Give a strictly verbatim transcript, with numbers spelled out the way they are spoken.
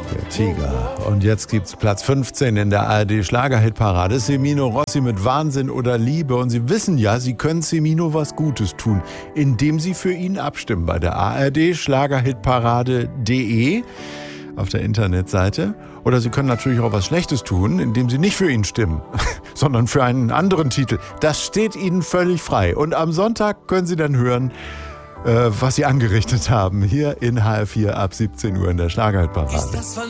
Der Tiger. Und jetzt gibt's Platz fünfzehn in der A R D-Schlagerhitparade. Semino Rossi mit Wahnsinn oder Liebe. Und Sie wissen ja, Sie können Semino was Gutes tun, indem Sie für ihn abstimmen bei der A R D Schlagerhitparade punkt de auf der Internetseite. Oder Sie können natürlich auch was Schlechtes tun, indem Sie nicht für ihn stimmen, sondern für einen anderen Titel. Das steht Ihnen völlig frei. Und am Sonntag können Sie dann hören, was Sie angerichtet haben, hier in H R vier ab siebzehn Uhr in der Schlagerhitparade.